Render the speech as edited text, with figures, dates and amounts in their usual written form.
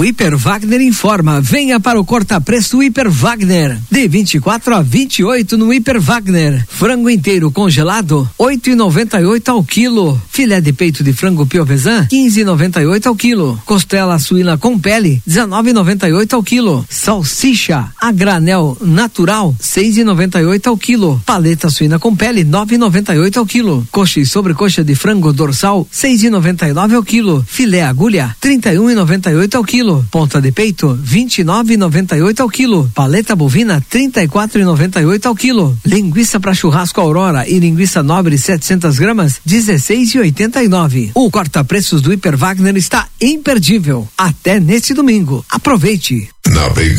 O Hiper Wagner informa, venha para o corta-preço Hiper Wagner, de 24 a 28 no Hiper Wagner. Frango inteiro congelado, 8,98 ao quilo. Filé de peito de frango piovesan, 15,98 ao quilo. Costela suína com pele, 19,98 ao quilo. Salsicha a granel natural, 6,98 ao quilo. Paleta suína com pele, 9,98 ao quilo. Coxa e sobrecoxa de frango dorsal, 6,99 ao quilo. Filé agulha, 31,98 ao quilo. Ponta de peito, 29,98 ao quilo. Paleta bovina, 34,98 ao quilo. Linguiça para churrasco Aurora e linguiça nobre 700 gramas, 16,89. O corta-preços do Hiper Wagner está imperdível. Até neste domingo. Aproveite.